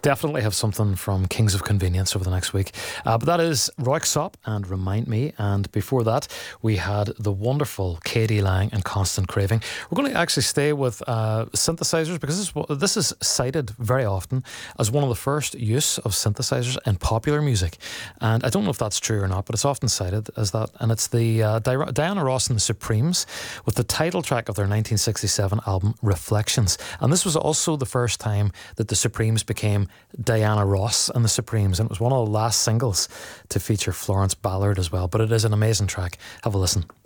Definitely have something from Kings of Convenience over the next week. But that is Röyksopp and Remind Me. And before that, we had the wonderful K.D. Lang and Constant Craving. We're going to actually stay with synthesizers because this is cited very often as one of the first use of synthesizers in popular music. And I don't know if that's true or not, but it's often cited as that. And it's the Diana Ross and the Supremes with the title track of their 1967 album Reflections. And this was also the first time that the Supremes became Diana Ross and the Supremes, and it was one of the last singles to feature Florence Ballard as well. But it is an amazing track. Have a listen.